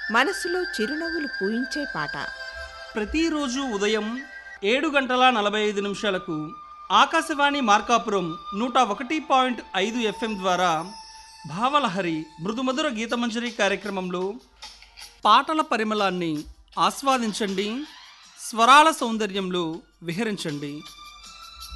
మనసులో చిరునవ్వులు పూయించే పాట. ప్రతిరోజు ఉదయం 7:45 ఆకాశవాణి మార్కాపురం 101.5 FM ద్వారా భావలహరి మృదుమధుర గీతమంజరి కార్యక్రమంలో పాటల పరిమళాన్ని ఆస్వాదించండి, స్వరాల సౌందర్యంలో విహరించండి.